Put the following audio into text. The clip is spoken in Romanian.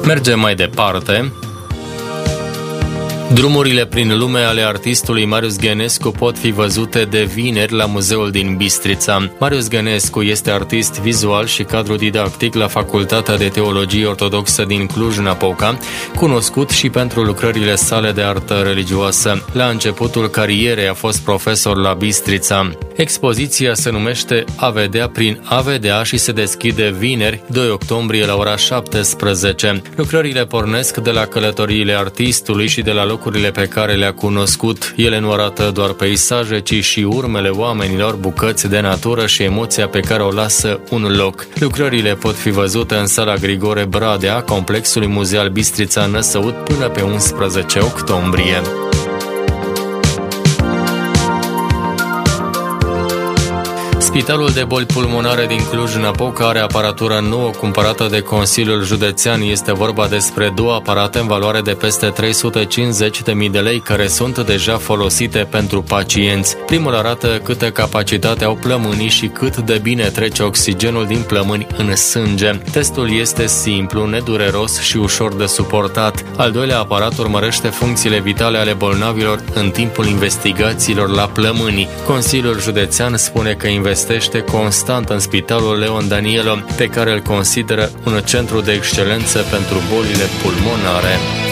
Mergem mai departe. Drumurile prin lume ale artistului Marius Ghenescu pot fi văzute de vineri la muzeul din Bistrița. Marius Ghenescu este artist vizual și cadru didactic la Facultatea de Teologie Ortodoxă din Cluj-Napoca, cunoscut și pentru lucrările sale de artă religioasă. La începutul carierei a fost profesor la Bistrița. Expoziția se numește A vedea prin a vedea și se deschide vineri, 2 octombrie la ora 17. Lucrările pornesc de la călătoriile artistului și de la locurile pe care le-a cunoscut. Ele nu arată doar peisaje, ci și urmele oamenilor, bucăți de natură și emoția pe care o lasă un loc. Lucrările pot fi văzute în sala Grigore Bradea, complexului muzeal Bistrița Năsăud, până pe 11 octombrie. Spitalul de boli pulmonare din Cluj-Napoca are aparatură nouă cumpărată de Consiliul Județean. Este vorba despre 2 aparate în valoare de peste 350.000 de lei care sunt deja folosite pentru pacienți. Primul arată câtă capacitate au plămânii și cât de bine trece oxigenul din plămâni în sânge. Testul este simplu, nedureros și ușor de suportat. Al doilea aparat urmărește funcțiile vitale ale bolnavilor în timpul investigațiilor la plămâni. Consiliul Județean spune că investește constant în Spitalul Leon Danielo, pe care îl consideră un centru de excelență pentru bolile pulmonare.